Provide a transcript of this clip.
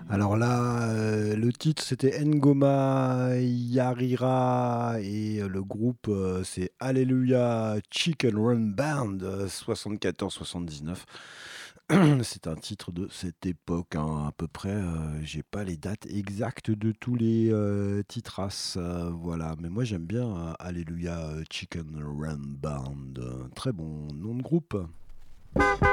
Alors là, le titre c'était Ngoma Yarira et le groupe, c'est Hallelujah Chicken Run Band, 74-79. C'est un titre de cette époque, hein, à peu près, j'ai pas les dates exactes de tous les, titraces, voilà. Mais moi j'aime bien, Hallelujah Chicken Run Band, très bon nom de groupe.